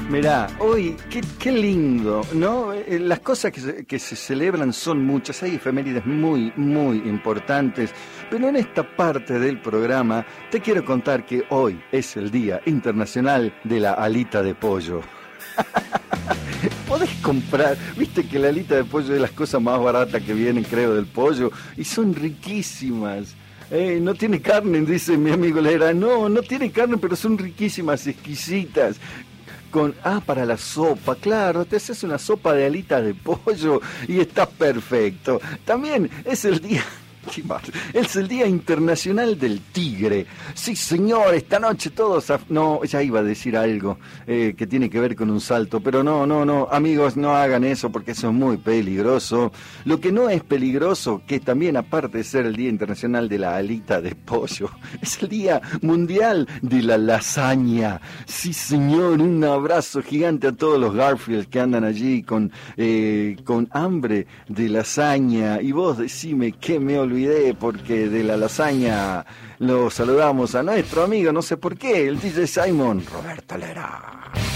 Mirá, hoy, qué lindo, ¿no? Las cosas que se celebran son muchas, hay efemérides muy, muy importantes, pero en esta parte del programa te quiero contar que hoy es el Día Internacional de la Alita de Pollo. Podés comprar, viste que la alita de pollo es de las cosas más baratas que vienen, creo, del pollo, y son riquísimas. No tiene carne, dice mi amigo Lera. No tiene carne, pero son riquísimas, exquisitas. Para la sopa, claro, te haces una sopa de alitas de pollo y está perfecto. También es el día... Es el Día Internacional del Tigre. Sí, señor, esta noche todos... No, ya iba a decir algo que tiene que ver con un salto, pero no, amigos, no hagan eso porque eso es muy peligroso. Lo que no es peligroso, que también aparte de ser el Día Internacional de la Alita de Pollo, es el Día Mundial de la Lasaña. Sí, señor, un abrazo gigante a todos los Garfield que andan allí con hambre de lasaña. Y vos decime que me olvidé, porque de la lasaña lo saludamos a nuestro amigo, no sé por qué, el DJ Simon, Roberto Lera.